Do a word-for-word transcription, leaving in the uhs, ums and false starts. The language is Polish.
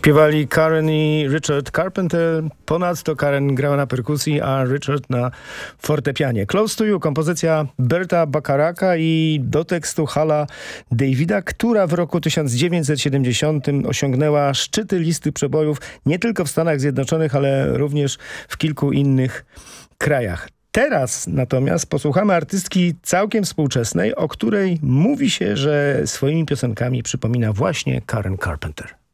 Śpiewali Karen i Richard Carpenter. Ponadto Karen grała na perkusji, a Richard na fortepianie. Close to You, kompozycja Berta Bacharaka i do tekstu Hala Davida, która w roku tysiąc dziewięćset siedemdziesiątym osiągnęła szczyty listy przebojów nie tylko w Stanach Zjednoczonych, ale również w kilku innych krajach. Teraz natomiast posłuchamy artystki całkiem współczesnej, o której mówi się, że swoimi piosenkami przypomina właśnie Karen Carpenter.